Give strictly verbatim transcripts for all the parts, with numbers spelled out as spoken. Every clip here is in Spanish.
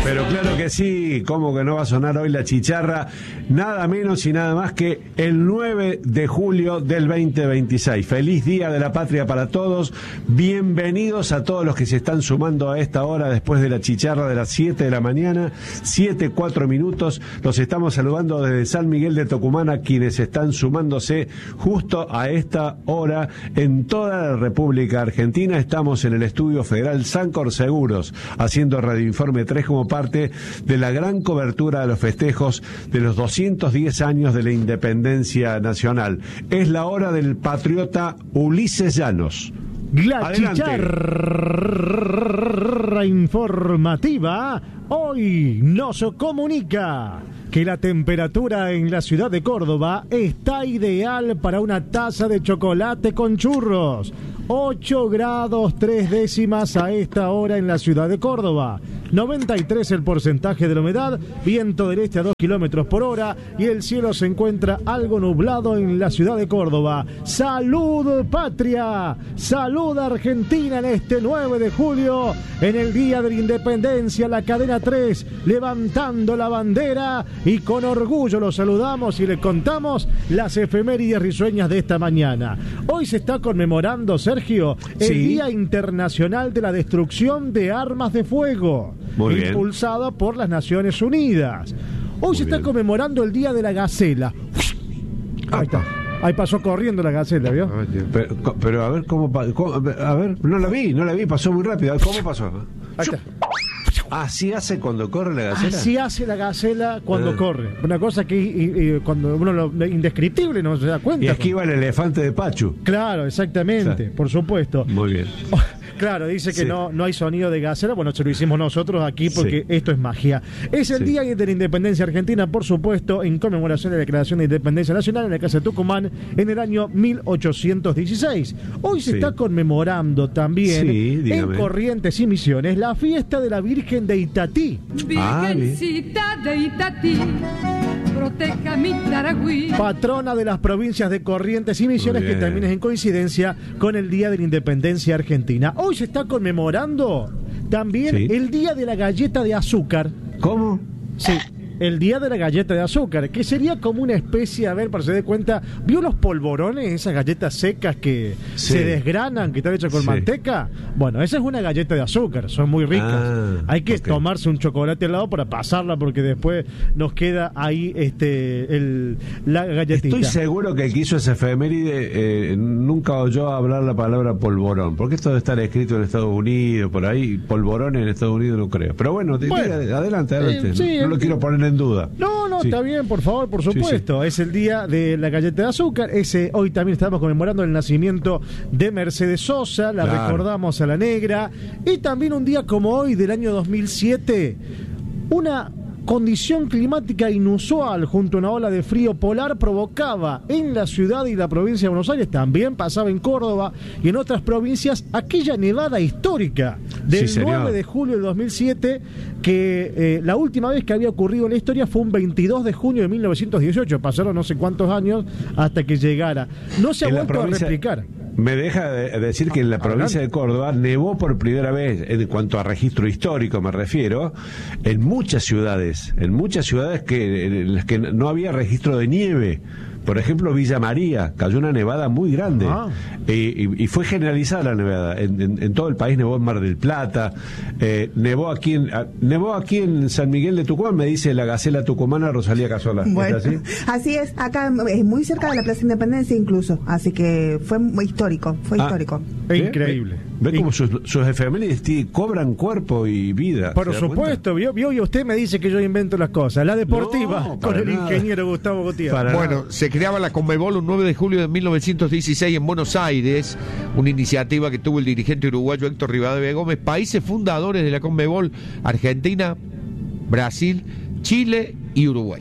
Pero claro que sí, ¿cómo que no va a sonar hoy la chicharra? Nada menos y nada más que el nueve de julio del veinte veintiséis. Feliz Día de la Patria para todos. Bienvenidos a todos los que se están sumando a esta hora después de la chicharra de las siete de la mañana, siete, cuatro minutos. Los estamos saludando desde San Miguel de Tucumán a quienes están sumándose justo a esta hora en toda la República Argentina. Estamos en el Estudio Federal Sancor Seguros, haciendo Radio Informe tres como parte de la gran cobertura de los festejos de los doscientos diez años de la independencia nacional. Es la hora del patriota Ulises Llanos. La Adelante. Chicharra informativa hoy nos comunica que la temperatura en la ciudad de Córdoba está ideal para una taza de chocolate con churros. ocho grados tres décimas a esta hora en la ciudad de Córdoba. noventa y tres el porcentaje de la humedad, viento del este a dos kilómetros por hora y el cielo se encuentra algo nublado en la ciudad de Córdoba. ¡Salud, patria! ¡Salud, Argentina! En este nueve de julio, en el Día de la Independencia, la cadena tres, levantando la bandera y con orgullo los saludamos y les contamos las efemérides risueñas de esta mañana. Hoy se está conmemorando, Sergio, el sí. Día Internacional de la Destrucción de Armas de Fuego, Muy impulsada bien. por las Naciones Unidas. Hoy Muy se está bien. conmemorando el Día de la Gacela. Ahí está. Ahí pasó corriendo la gacela, ¿vio? Pero, pero a ver cómo, cómo... A ver, no la vi, no la vi, pasó muy rápido. ¿Cómo pasó? Ahí está. ¿Así hace cuando corre la gacela? Así hace la gacela cuando ah. corre. Una cosa que y, y, cuando uno lo indescriptible no se da cuenta. Y esquiva el elefante de Pachu. Claro, exactamente, o sea, por supuesto. Muy bien. Claro, dice que sí. no, no hay sonido de gacela. Bueno, se lo hicimos nosotros aquí porque sí. esto es magia. Es el sí. Día de la Independencia Argentina, por supuesto, en conmemoración de la Declaración de Independencia Nacional en la Casa de Tucumán en el año mil ochocientos dieciséis. Hoy se sí. está conmorando también sí, en Corrientes y Misiones la fiesta de la Virgen de Itatí. Virgencita ah, de Itatí, proteja mi Taragüí. Patrona de las provincias de Corrientes y Misiones, que también es en coincidencia con el Día de la Independencia Argentina. Hoy se está conmemorando también sí. el Día de la Galleta de Azúcar. ¿Cómo? Sí, el Día de la Galleta de Azúcar, que sería como una especie, a ver, para que se dé cuenta, ¿vio los polvorones, esas galletas secas que sí. se desgranan, que están hechas con sí. manteca? Bueno, esa es una galleta de azúcar, son muy ricas. Ah, Hay que okay. tomarse un chocolate al lado para pasarla, porque después nos queda ahí este el, la galletita. Estoy seguro que el que hizo esa efeméride eh, nunca oyó hablar la palabra polvorón, porque esto debe estar escrito en Estados Unidos, por ahí, polvorón en Estados Unidos no creo. Pero bueno, bueno diga, adelante, adelante. Eh, sí, no, no lo quiero poner en duda. No, no, sí. está bien, por favor, por supuesto. Sí, sí. Es el día de la galleta de azúcar. Ese hoy también estamos conmemorando el nacimiento de Mercedes Sosa, la claro. recordamos a la negra. Y también un día como hoy del año dos mil siete, una condición climática inusual junto a una ola de frío polar provocaba en la ciudad y la provincia de Buenos Aires, también pasaba en Córdoba y en otras provincias, aquella nevada histórica del sí, nueve de julio de dos mil siete, que eh, la última vez que había ocurrido en la historia fue un veintidós de junio de mil novecientos dieciocho. Pasaron no sé cuántos años hasta que llegara. No se ha vuelto provincia... a replicar. Me deja de decir que en la provincia de Córdoba nevó por primera vez, en cuanto a registro histórico me refiero, en muchas ciudades, en muchas ciudades que, en las que no había registro de nieve. Por ejemplo, Villa María, cayó una nevada muy grande ah. eh, y, y fue generalizada la nevada. En, en, en todo el país nevó en Mar del Plata, eh, nevó aquí en a, nevó aquí en San Miguel de Tucumán, me dice la gacela tucumana Rosalía Casola. Bueno, así? así es, acá es muy cerca de la Plaza Independencia incluso, así que fue muy histórico, fue ah, histórico. Es increíble. Ve, ve cómo sus, sus efemérides cobran cuerpo y vida. Por supuesto, vio, vio y usted me dice que yo invento las cosas. La deportiva no, con el nada. ingeniero Gustavo Gutiérrez. Bueno, se creaba la Conmebol un nueve de julio de mil novecientos dieciséis en Buenos Aires, una iniciativa que tuvo el dirigente uruguayo Héctor Rivadavia Gómez. Países fundadores de la Conmebol: Argentina, Brasil, Chile y Uruguay.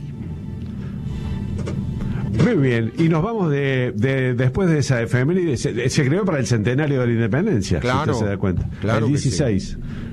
Muy bien, y nos vamos de, de después de esa efeméride, se, se creó para el centenario de la independencia, claro, si usted se da cuenta, claro el dieciséis.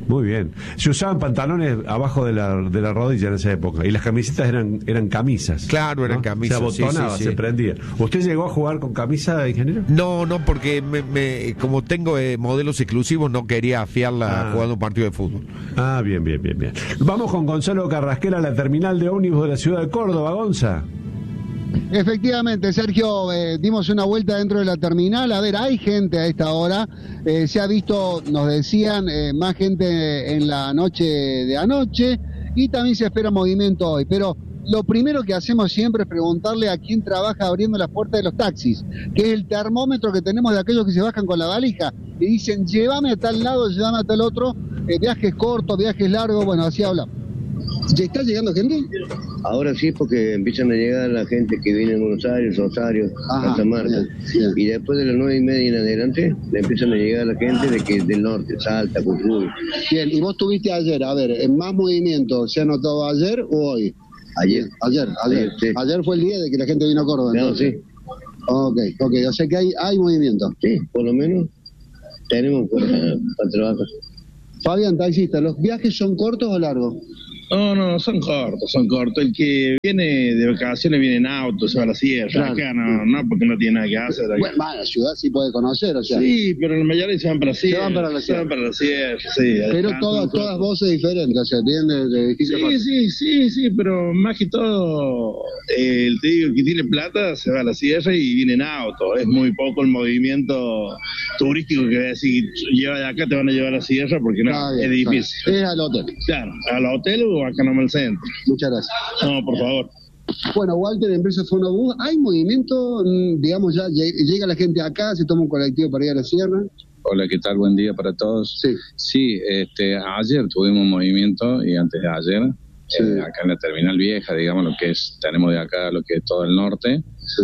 Muy bien. Se usaban pantalones abajo de la, de la rodilla en esa época y las camisetas eran eran camisas. Claro, eran ¿no? camisas. Se abotonaba, sí, sí, se sí. prendía. ¿Usted llegó a jugar con camisa, ingeniero? No, no, porque me, me, como tengo eh, modelos exclusivos, no quería afiarla Ah. jugando un partido de fútbol. Ah, bien, bien, bien, bien. Vamos con Gonzalo Carrasquel a la terminal de ómnibus de la ciudad de Córdoba, Gonza. Efectivamente, Sergio, eh, dimos una vuelta dentro de la terminal. A ver, hay gente a esta hora. Eh, se ha visto, nos decían, eh, más gente en la noche de anoche y también se espera movimiento hoy. Pero lo primero que hacemos siempre es preguntarle a quién trabaja abriendo las puertas de los taxis, que es el termómetro que tenemos de aquellos que se bajan con la valija y dicen, llévame a tal lado, llévame a tal otro, eh, viajes cortos, viajes largos, bueno, así hablamos. ¿Ya está llegando gente? Ahora sí, porque empiezan a llegar la gente que viene en Buenos Aires, Rosario, Ajá, Santa Marta. bien, bien. Y después de las nueve y media en adelante, le empiezan a llegar la gente de que del norte, Salta, Jujuy. Bien, y vos tuviste ayer, a ver, ¿en más movimiento se ha notado ayer o hoy? Ayer. Ayer, ayer. Ayer, sí. Ayer fue el día de que la gente vino a Córdoba. No, entonces. sí. Ok, ok, o sea que hay, hay movimiento. Sí, por lo menos tenemos para, para trabajar. Fabián, taxista, ¿los viajes son cortos o largos? No, no, son cortos, son cortos. El que viene de vacaciones viene en auto, se va a la sierra. Claro. Acá no, no, porque no tiene nada que hacer. Acá. Bueno, va, la ciudad sí puede conocer, o sea. Sí, pero la mayoría se van para la sierra. van para la Se sierra. van para la sierra, sí. Pero descansan todas, un poco. todas voces diferentes, o sea, tienen de, de distintas Sí, partes. sí, sí, sí, pero más que todo, eh, el, te digo, el que tiene plata se va a la sierra y viene en auto. Es muy poco el movimiento turístico que va a decir, lleva de acá, te van a llevar a la sierra, porque no, Está bien, es está bien. difícil. Es al hotel. Claro, al hotel o acá nomás al centro. Muchas gracias. No, por favor. Bueno, Walter, empresa Fonobús, ¿hay movimiento? Mm, Digamos, ya lle- llega la gente acá, se toma un colectivo para ir a la sierra. Hola, ¿qué tal? Buen día para todos. Sí. Sí, este, ayer tuvimos movimiento y antes de ayer, Sí. eh, acá en la terminal vieja, digamos, lo que es, tenemos de acá lo que es todo el norte, Sí.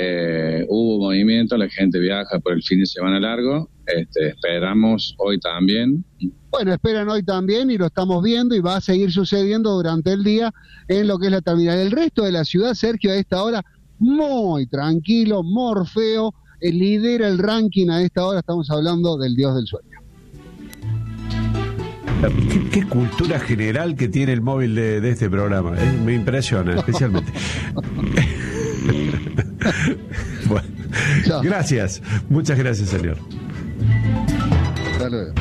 eh, hubo movimiento, la gente viaja por el fin de semana largo, este, esperamos hoy también. Bueno, esperan hoy también y lo estamos viendo y va a seguir sucediendo durante el día en lo que es la terminal. El resto de la ciudad, Sergio, a esta hora, muy tranquilo, Morfeo, eh, lidera el ranking a esta hora, estamos hablando del Dios del Sueño. ¿Qué, qué cultura general que tiene el móvil de, de este programa? Eh, me impresiona, especialmente. Bueno, Chao. gracias, muchas gracias, señor. Hasta luego.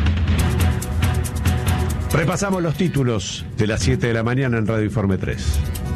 Repasamos los títulos de las siete de la mañana en Radio Informe tres.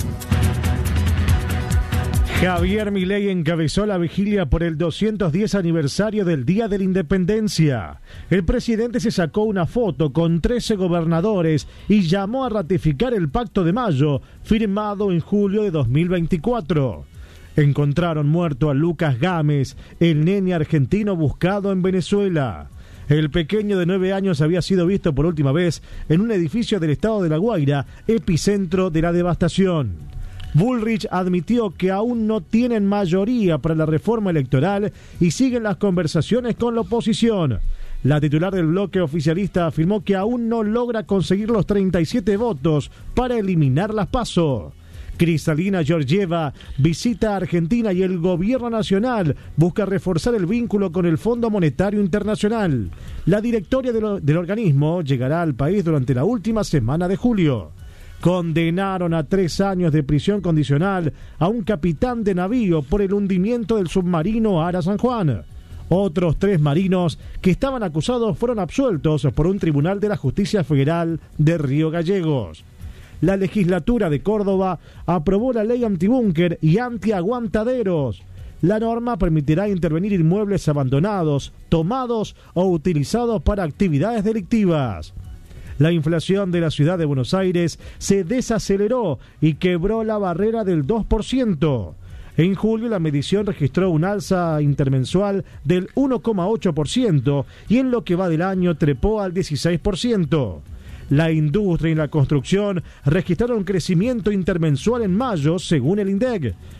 Javier Milei encabezó la vigilia por el doscientos diez aniversario del Día de la Independencia. El presidente se sacó una foto con trece gobernadores y llamó a ratificar el Pacto de Mayo, firmado en julio de dos mil veinticuatro. Encontraron muerto a Lucas Gámez, el nene argentino buscado en Venezuela. El pequeño de nueve años había sido visto por última vez en un edificio del estado de La Guaira, epicentro de la devastación. Bullrich admitió que aún no tienen mayoría para la reforma electoral y siguen las conversaciones con la oposición. La titular del bloque oficialista afirmó que aún no logra conseguir los treinta y siete votos para eliminar las PASO. Kristalina Georgieva visita a Argentina y el gobierno nacional busca reforzar el vínculo con el Fondo Monetario Internacional. La directoria del, del organismo llegará al país durante la última semana de julio. Condenaron a tres años de prisión condicional a un capitán de navío por el hundimiento del submarino Ara San Juan. Otros tres marinos que estaban acusados fueron absueltos por un tribunal de la Justicia Federal de Río Gallegos. La legislatura de Córdoba aprobó la ley antibúnker y antiaguantaderos. La norma permitirá intervenir inmuebles abandonados, tomados o utilizados para actividades delictivas. La inflación de la ciudad de Buenos Aires se desaceleró y quebró la barrera del dos por ciento. En julio la medición registró un alza intermensual del uno coma ocho por ciento y en lo que va del año trepó al dieciséis por ciento. La industria y la construcción registraron crecimiento intermensual en mayo, según el INDEC.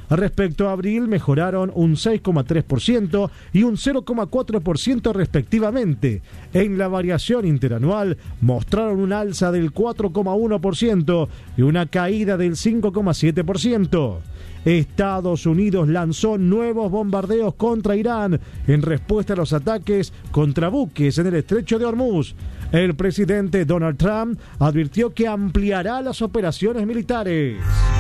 Respecto a abril, mejoraron un seis coma tres por ciento y un cero coma cuatro por ciento respectivamente. En la variación interanual mostraron un alza del cuatro coma uno por ciento y una caída del cinco coma siete por ciento. Estados Unidos lanzó nuevos bombardeos contra Irán en respuesta a los ataques contra buques en el estrecho de Hormuz. El presidente Donald Trump advirtió que ampliará las operaciones militares.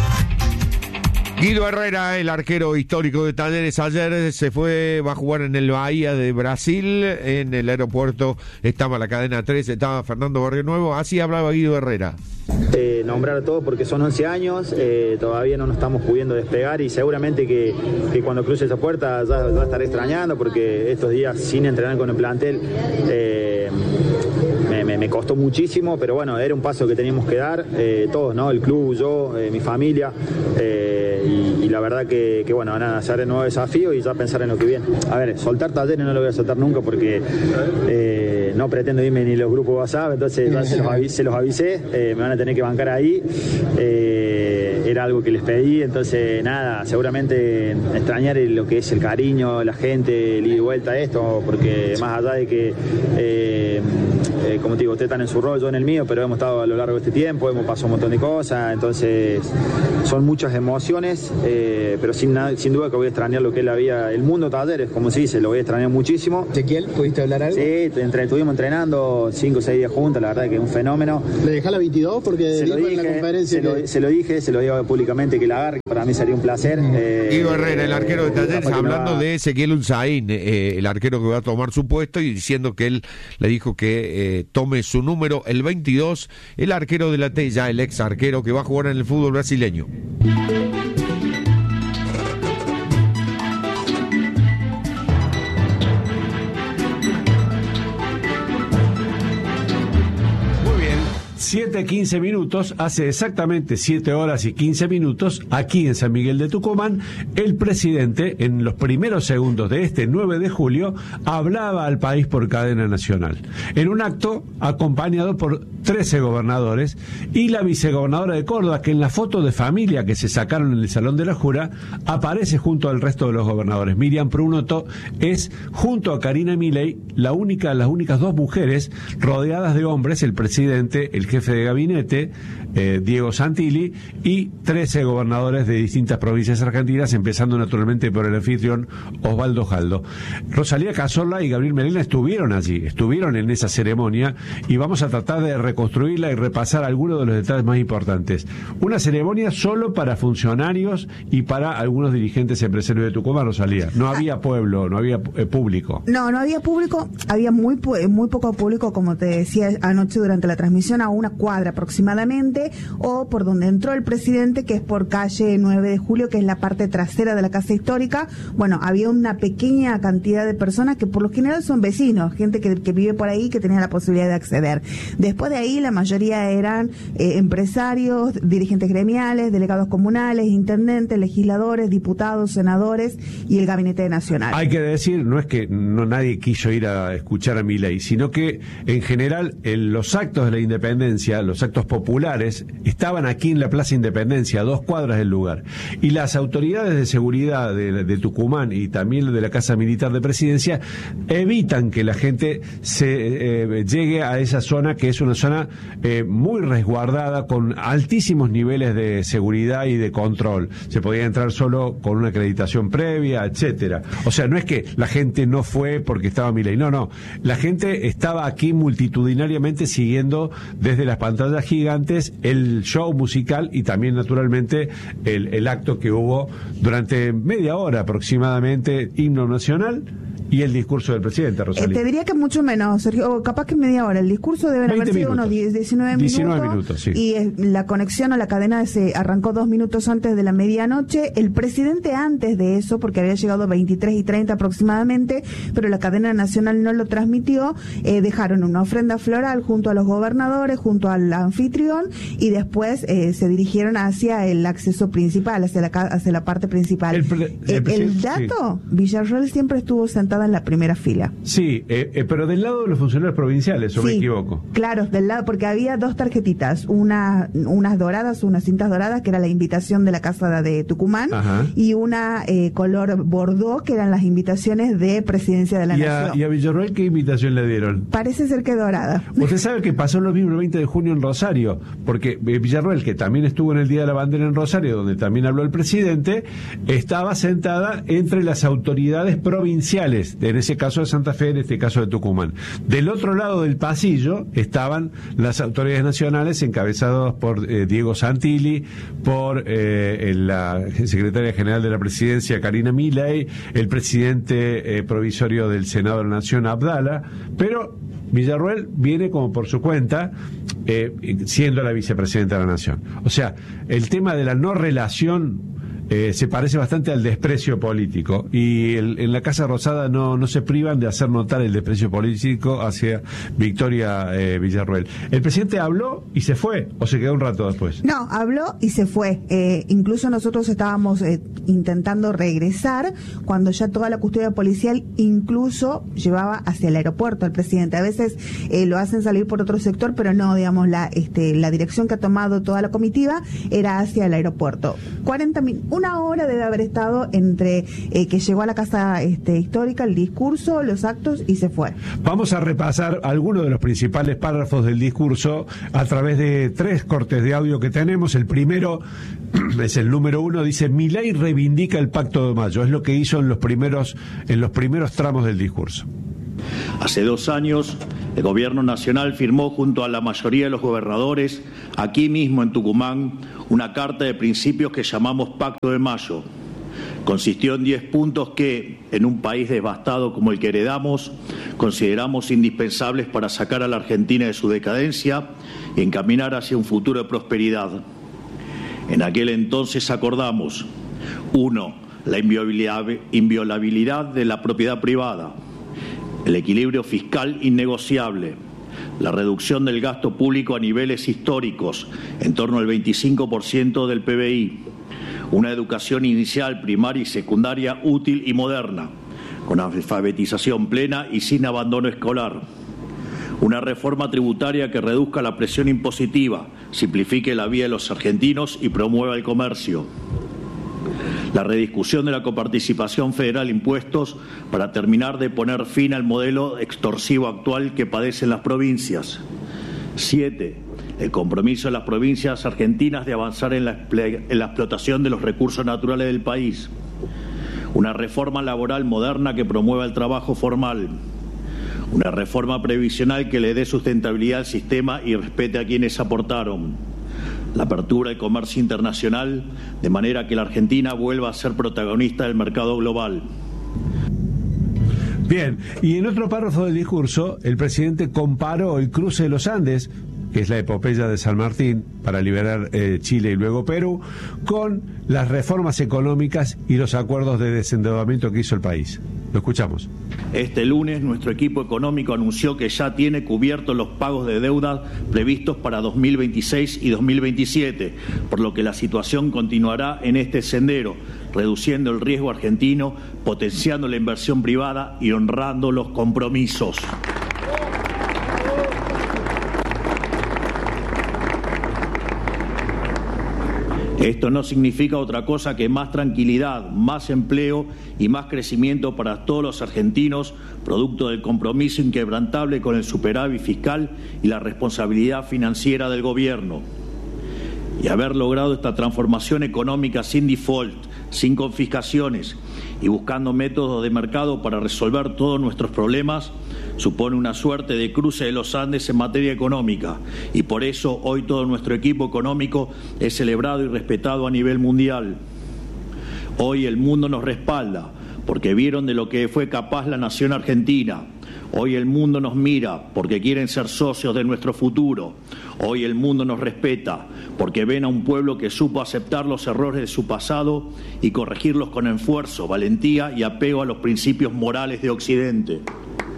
Guido Herrera, el arquero histórico de Talleres, ayer se fue, va a jugar en el Bahía de Brasil, en el aeropuerto estaba la cadena tres, estaba Fernando Barrionuevo, así hablaba Guido Herrera. Eh, nombrar a todos porque son once años, eh, todavía no nos estamos pudiendo despegar y seguramente que, que cuando cruce esa puerta ya, ya estaré extrañando porque estos días sin entrenar con el plantel eh, me, me, me costó muchísimo, pero bueno, era un paso que teníamos que dar, eh, todos, ¿no? El club, yo, eh, mi familia, eh, y, y la verdad que, que bueno, nada, hacer el nuevo desafío y ya pensar en lo que viene. A ver, soltar Talleres no lo voy a soltar nunca porque eh, no pretendo irme ni los grupos WhatsApp, entonces ya se los, avis, se los avisé, eh, me van a tener que bancar ahí, eh, era algo que les pedí, entonces nada, seguramente extrañar lo que es el cariño, la gente, el ida y vuelta a esto, porque más allá de que eh, eh, como te digo, ustedes están en su rol, yo en el mío, pero hemos estado a lo largo de este tiempo, hemos pasado un montón de cosas, entonces son muchas emociones, eh, pero sin, nada, sin duda que voy a extrañar lo que es la vida, el mundo Talleres, como se dice, lo voy a extrañar muchísimo. Ezequiel, ¿pudiste hablar algo? Sí, entre, estuvimos entrenando cinco o seis días juntos, la verdad que es un fenómeno. ¿Le dejás la veintidós? Porque se lo, dije, en la conferencia se, que... lo, se lo dije, se lo digo públicamente que la agarre, para mí sería un placer. Eh, Guido Herrera, el arquero de Talleres, eh, hablando va... de Ezequiel Unzaín, eh, el arquero que va a tomar su puesto y diciendo que él le dijo que eh, tome su número, el veintidós, el arquero de la Tella, el ex arquero que va a jugar en el fútbol brasileño. siete quince minutos, hace exactamente siete horas y quince minutos, aquí en San Miguel de Tucumán, el presidente, en los primeros segundos de este nueve de julio, hablaba al país por cadena nacional, en un acto acompañado por trece gobernadores y la vicegobernadora de Córdoba, que en la foto de familia que se sacaron en el Salón de la Jura, aparece junto al resto de los gobernadores. Miriam Prunoto es, junto a Karina Milei, la única, las únicas dos mujeres rodeadas de hombres, el presidente, el jefe de gabinete, eh, Diego Santilli, y trece gobernadores de distintas provincias argentinas, empezando naturalmente por el anfitrión Osvaldo Jaldo. Rosalía Cazorla y Gabriel Melena estuvieron allí, estuvieron en esa ceremonia, y vamos a tratar de reconstruirla y repasar algunos de los detalles más importantes. Una ceremonia solo para funcionarios y para algunos dirigentes empresarios de Tucumán, Rosalía. No había pueblo, no había eh, público. No, no había público, había muy, muy poco público, como te decía anoche durante la transmisión, a una cuadra aproximadamente, o por donde entró el presidente, que es por calle nueve de julio, que es la parte trasera de la Casa Histórica. Bueno, había una pequeña cantidad de personas que por lo general son vecinos, gente que, que vive por ahí, que tenía la posibilidad de acceder. Después de ahí, la mayoría eran eh, empresarios, dirigentes gremiales, delegados comunales, intendentes, legisladores, diputados, senadores y el Gabinete Nacional. Hay que decir, no es que no nadie quiso ir a escuchar a Milei, sino que en general en los actos de la independencia, los actos populares, estaban aquí en la Plaza Independencia, a dos cuadras del lugar. Y las autoridades de seguridad de, de Tucumán y también de la Casa Militar de Presidencia evitan que la gente se eh, llegue a esa zona, que es una zona eh, muy resguardada, con altísimos niveles de seguridad y de control. Se podía entrar solo con una acreditación previa, etcétera. O sea, no es que la gente no fue porque estaba Milei, no, no. La gente estaba aquí multitudinariamente siguiendo desde las pantallas gigantes el show musical y también naturalmente el, el acto que hubo durante media hora aproximadamente, himno nacional y el discurso del presidente, Rosalía. Eh, te diría que mucho menos, Sergio, o capaz que media hora. El discurso debe haber sido unos diecinueve minutos. diecinueve minutos, sí. Y eh, la conexión o la cadena se arrancó dos minutos antes de la medianoche. El presidente antes de eso, porque había llegado veintitrés y treinta aproximadamente, pero la cadena nacional no lo transmitió, eh, dejaron una ofrenda floral junto a los gobernadores, junto al anfitrión, y después eh, se dirigieron hacia el acceso principal, hacia la, hacia la parte principal. El, pre, el, el, el dato, sí. Villarroel siempre estuvo sentado sentada en la primera fila. Sí, eh, eh, pero del lado de los funcionarios provinciales, ¿o sí, me equivoco? Claro, del lado, porque había dos tarjetitas, una, unas doradas, unas cintas doradas, que era la invitación de la Casa de Tucumán, Ajá. y una eh, color bordó, que eran las invitaciones de Presidencia de la ¿Y Nación. A, ¿Y a Villarroel qué invitación le dieron? Parece ser que dorada. Usted sabe que pasó lo mismo el veinte de junio en Rosario, porque Villarroel, que también estuvo en el Día de la Bandera en Rosario, donde también habló el presidente, estaba sentada entre las autoridades provinciales, en ese caso de Santa Fe, en este caso de Tucumán. Del otro lado del pasillo estaban las autoridades nacionales encabezadas por eh, Diego Santilli, por eh, la secretaria general de la Presidencia, Karina Milei, el presidente eh, provisorio del Senado de la Nación, Abdala, pero Villarroel viene como por su cuenta, eh, siendo la vicepresidenta de la Nación. O sea, el tema de la no relación Eh, se parece bastante al desprecio político, y el, en la Casa Rosada no, no se privan de hacer notar el desprecio político hacia Victoria eh, Villarroel. ¿El presidente habló y se fue o se quedó un rato después? No, habló y se fue. Eh, incluso nosotros estábamos eh, intentando regresar cuando ya toda la custodia policial incluso llevaba hacia el aeropuerto al presidente. A veces eh, lo hacen salir por otro sector, pero no, digamos, la, este, la dirección que ha tomado toda la comitiva era hacia el aeropuerto. cuarenta minutos. Una hora debe haber estado entre eh, que llegó a la Casa este, Histórica, el discurso, los actos y se fue. Vamos a repasar algunos de los principales párrafos del discurso a través de tres cortes de audio que tenemos. El primero es el número uno, dice: Milei reivindica el Pacto de Mayo. Es lo que hizo en los primeros, en los primeros tramos del discurso. Hace dos años, el Gobierno Nacional firmó junto a la mayoría de los gobernadores, aquí mismo en Tucumán, una carta de principios que llamamos Pacto de Mayo. Consistió en diez puntos que, en un país devastado como el que heredamos, consideramos indispensables para sacar a la Argentina de su decadencia y encaminar hacia un futuro de prosperidad. En aquel entonces acordamos: uno, la inviolabilidad de la propiedad privada; el equilibrio fiscal innegociable; la reducción del gasto público a niveles históricos, en torno al veinticinco por ciento del P B I; una educación inicial, primaria y secundaria útil y moderna, con alfabetización plena y sin abandono escolar; una reforma tributaria que reduzca la presión impositiva, simplifique la vida de los argentinos y promueva el comercio; la rediscusión de la coparticipación federal impuestos para terminar de poner fin al modelo extorsivo actual que padecen las provincias. Siete, el compromiso de las provincias argentinas de avanzar en la, en la explotación de los recursos naturales del país. Una reforma laboral moderna que promueva el trabajo formal. Una reforma previsional que le dé sustentabilidad al sistema y respete a quienes aportaron. La apertura del comercio internacional, de manera que la Argentina vuelva a ser protagonista del mercado global. Bien, y en otro párrafo del discurso, el presidente comparó el cruce de los Andes, que es la epopeya de San Martín, para liberar eh, Chile y luego Perú, con las reformas económicas y los acuerdos de desendeudamiento que hizo el país. Lo escuchamos. Este lunes nuestro equipo económico anunció que ya tiene cubiertos los pagos de deuda previstos para dos mil veintiséis y dos mil veintisiete, por lo que la situación continuará en este sendero, reduciendo el riesgo argentino, potenciando la inversión privada y honrando los compromisos. Esto no significa otra cosa que más tranquilidad, más empleo y más crecimiento para todos los argentinos, producto del compromiso inquebrantable con el superávit fiscal y la responsabilidad financiera del gobierno. Y haber logrado esta transformación económica sin default, sin confiscaciones y buscando métodos de mercado para resolver todos nuestros problemas, supone una suerte de cruce de los Andes en materia económica, y por eso hoy todo nuestro equipo económico es celebrado y respetado a nivel mundial. Hoy el mundo nos respalda porque vieron de lo que fue capaz la nación argentina. Hoy el mundo nos mira porque quieren ser socios de nuestro futuro. Hoy el mundo nos respeta porque ven a un pueblo que supo aceptar los errores de su pasado y corregirlos con esfuerzo, valentía y apego a los principios morales de Occidente.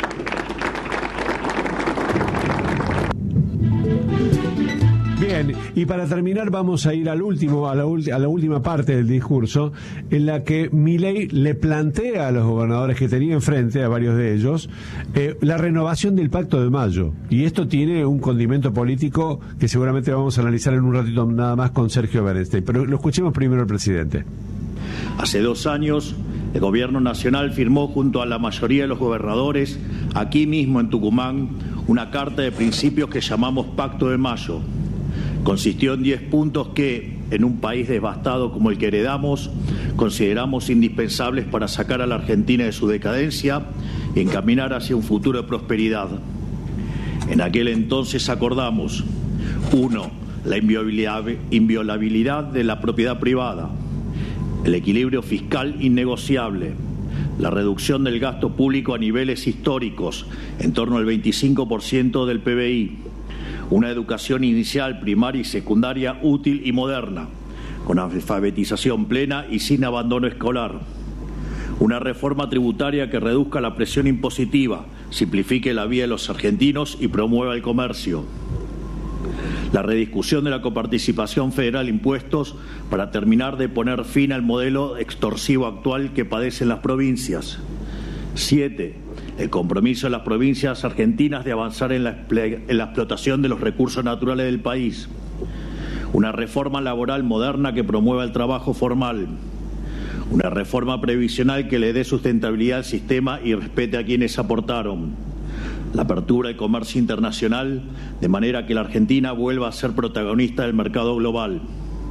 Bien, Y para terminar vamos a ir al último, a la, ulti- a la última parte del discurso, en la que Milei le plantea a los gobernadores que tenía enfrente, a varios de ellos, eh, la renovación del Pacto de Mayo. Y esto tiene un condimento político que seguramente vamos a analizar en un ratito nada más con Sergio Berenstein. Pero lo escuchemos primero al presidente. Hace dos años, el Gobierno Nacional firmó junto a la mayoría de los gobernadores, aquí mismo en Tucumán, una carta de principios que llamamos Pacto de Mayo. Consistió en diez puntos que, en un país devastado como el que heredamos, consideramos indispensables para sacar a la Argentina de su decadencia y encaminar hacia un futuro de prosperidad. En aquel entonces acordamos: uno, la inviolabilidad de la propiedad privada; el equilibrio fiscal innegociable; la reducción del gasto público a niveles históricos, en torno al veinticinco por ciento del P B I; una educación inicial, primaria y secundaria útil y moderna, con alfabetización plena y sin abandono escolar; una reforma tributaria que reduzca la presión impositiva, simplifique la vida de los argentinos y promueva el comercio; la rediscusión de la coparticipación federal impuestos para terminar de poner fin al modelo extorsivo actual que padecen las provincias. Siete, el compromiso de las provincias argentinas de avanzar en la, en la explotación de los recursos naturales del país. Una reforma laboral moderna que promueva el trabajo formal. Una reforma previsional que le dé sustentabilidad al sistema y respete a quienes aportaron. La apertura del comercio internacional, de manera que la Argentina vuelva a ser protagonista del mercado global.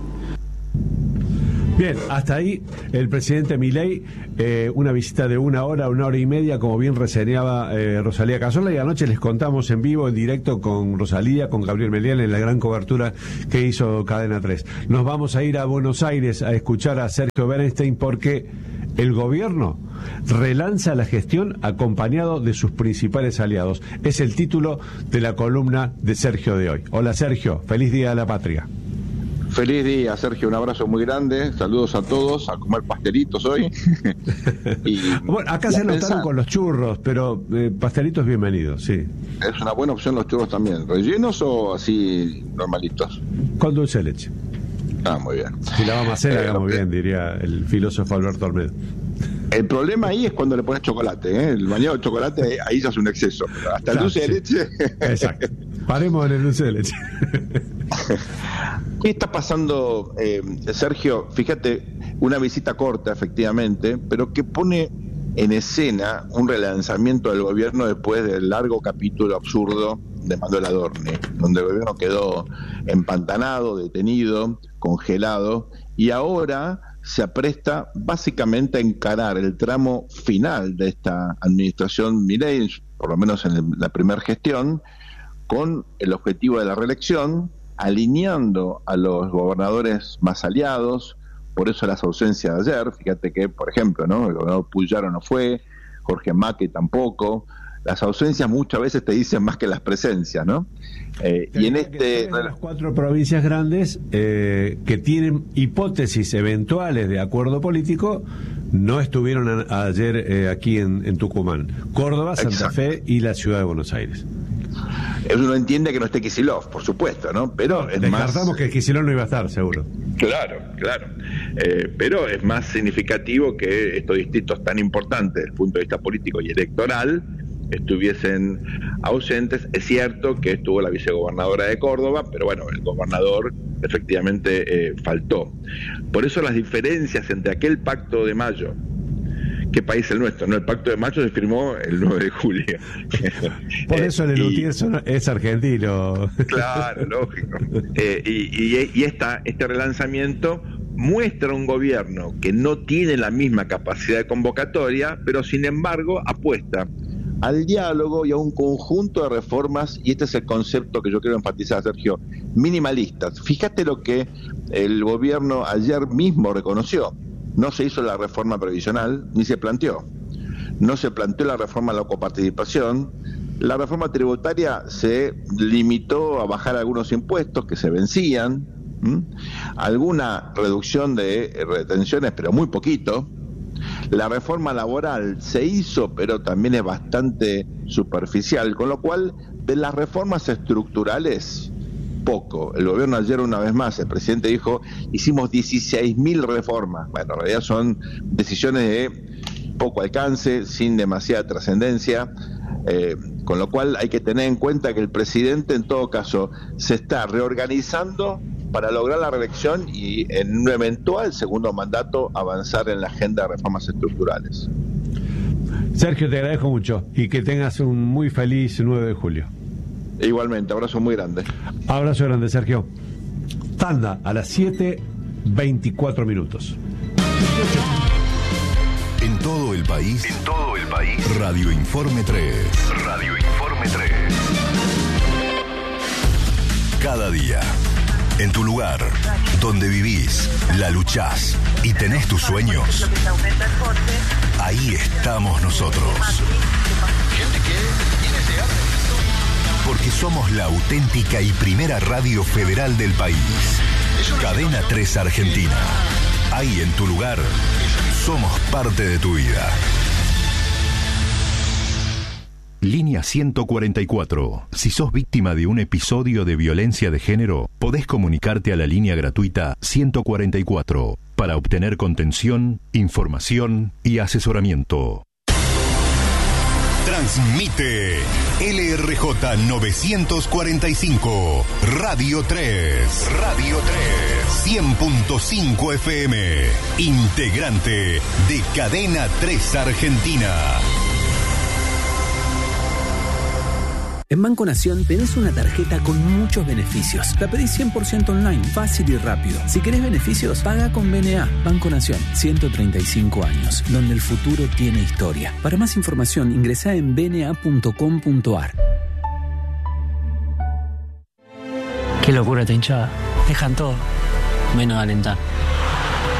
Bien, hasta ahí el presidente Milei, eh, una visita de una hora, una hora y media, como bien reseñaba eh, Rosalía Cazorla, y anoche les contamos en vivo, en directo con Rosalía, con Gabriel Melián, en la gran cobertura que hizo Cadena tres. Nos vamos a ir a Buenos Aires a escuchar a Sergio Berenstein porque el gobierno relanza la gestión acompañado de sus principales aliados. Es el título de la columna de Sergio de hoy. Hola Sergio, feliz Día de la Patria. Feliz día, Sergio, un abrazo muy grande, saludos a todos, a comer pastelitos hoy. Y bueno, acá se notaron con los churros, pero eh, pastelitos bienvenidos, sí. Es una buena opción los churros también, ¿rellenos o así normalitos? Con dulce de leche. Ah, muy bien. Si la vamos a hacer, eh, hagamos bien, diría el filósofo Alberto Olmedo. El problema ahí es cuando le pones chocolate, ¿eh? El bañado de chocolate, ahí ya es un exceso. Pero hasta claro, el dulce sí. de leche. Exacto. Paremos en el dulce de leche. ¿Qué está pasando, eh, Sergio? Fíjate, una visita corta, efectivamente, pero que pone en escena un relanzamiento del gobierno después del largo capítulo absurdo de Manuel Adorni, donde el gobierno quedó empantanado, detenido, congelado, y ahora se apresta básicamente a encarar el tramo final de esta administración Milei, por lo menos en el, la primera gestión, con el objetivo de la reelección, alineando a los gobernadores más aliados. Por eso las ausencias de ayer, fíjate que, por ejemplo, ¿no? El gobernador Puyaro no fue, Jorge Macri tampoco. Las ausencias muchas veces te dicen más que las presencias, ¿no? Eh, y en este... De las cuatro provincias grandes eh, que tienen hipótesis eventuales de acuerdo político, no estuvieron a, ayer eh, aquí en, en Tucumán. Córdoba, Santa Exacto. Fe y la Ciudad de Buenos Aires. Uno entiende que no esté Kicillof, por supuesto, ¿no? Pero no, es descartamos más... que Kicillof no iba a estar, seguro. Claro, claro. Eh, pero es más significativo que estos distritos tan importantes desde el punto de vista político y electoral estuviesen ausentes. Es cierto que estuvo la vicegobernadora de Córdoba, pero bueno, el gobernador efectivamente eh, faltó. Por eso las diferencias entre aquel pacto de mayo, ¿qué país es el nuestro? No, el pacto de mayo se firmó el nueve de julio. Por eso el Lelutier y... es argentino. Claro, lógico. Eh, y y, y esta, este relanzamiento muestra un gobierno que no tiene la misma capacidad de convocatoria, pero sin embargo apuesta al diálogo y a un conjunto de reformas, y este es el concepto que yo quiero enfatizar, Sergio, minimalistas. Fíjate lo que el gobierno ayer mismo reconoció. No se hizo la reforma previsional, ni se planteó. No se planteó la reforma de la coparticipación. La reforma tributaria se limitó a bajar algunos impuestos que se vencían, ¿m? Alguna reducción de retenciones, pero muy poquito. La reforma laboral se hizo, pero también es bastante superficial, con lo cual de las reformas estructurales poco. El gobierno ayer, una vez más, el presidente dijo, hicimos dieciséis mil reformas. Bueno, en realidad son decisiones de poco alcance, sin demasiada trascendencia, eh, con lo cual hay que tener en cuenta que el presidente, en todo caso, se está reorganizando para lograr la reelección y en un eventual segundo mandato avanzar en la agenda de reformas estructurales. Sergio, te agradezco mucho y que tengas un muy feliz nueve de julio. Igualmente, abrazo muy grande. Abrazo grande, Sergio. Tanda a las siete veinticuatro minutos. En todo el país. En todo el país. Radio Informe tres. Radio Informe tres. Cada día. En tu lugar, donde vivís, la luchás y tenés tus sueños, ahí estamos nosotros. Porque somos la auténtica y primera radio federal del país. Cadena tres Argentina. Ahí en tu lugar, somos parte de tu vida. Línea ciento cuarenta y cuatro. Si sos víctima de un episodio de violencia de género, podés comunicarte a la línea gratuita ciento cuarenta y cuatro para obtener contención, información y asesoramiento. Transmite L R J novecientos cuarenta y cinco, Radio tres. Radio tres. cien punto cinco F M. Integrante de Cadena tres Argentina. En Banco Nación tenés una tarjeta con muchos beneficios. La pedís cien por ciento online, fácil y rápido. Si querés beneficios, paga con B N A. Banco Nación, ciento treinta y cinco años, donde el futuro tiene historia. Para más información, ingresá en b n a punto com punto a r. Qué locura esta hinchada. Dejan todo, menos alentar.